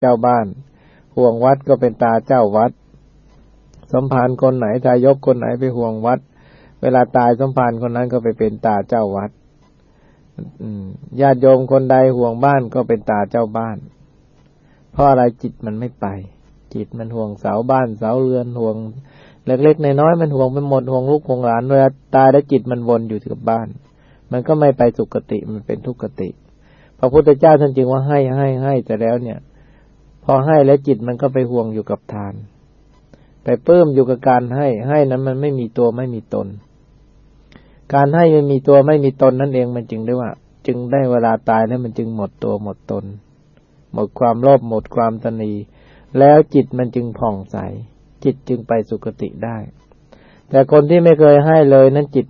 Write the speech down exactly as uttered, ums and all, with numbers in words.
เจ้าบ้านห่วงวัดก็เป็นตาเจ้าวัดสมภารคนไหนทายกคนไหนไปห่วงวัดเวลาตายสมภารคนนั้นก็ไปเป็นตาเจ้าวัดญาติโยมคนใดห่วงบ้านก็เป็นตาเจ้าบ้านเพราะอะไรจิตมันไม่ไปจิตมันห่วงเสาบ้านเสาเรือนห่วงเล็กๆน้อยๆมันห่วงไปหมดห่วงลูกห่วงหลานเวลาตายแล้วจิตมันวนอยู่กับบ้านมันก็ไม่ไปสุคติมันเป็นทุกขติพระพุทธเจ้าท่านจึงว่าให้ให้ให้แต่แล้วเนี่ยพอให้แล้วจิตมันก็ไปห่วงอยู่กับทานไปปลื้มอยู่กับการให้ให้นั้นมันไม่มีตัวไม่มีตนการให้ไม่มีตัวไม่มีตนนั่นเองมันจึงได้ว่าจึงได้เวลาตายแล้วมันจึงหมดตัวหมดตนหมดความโลภหมดความตณีแล้วจิตมันจึงผ่องใสจิตจึงไปสุคติได้แต่คนที่ไม่เคยให้เลยนั้นจิต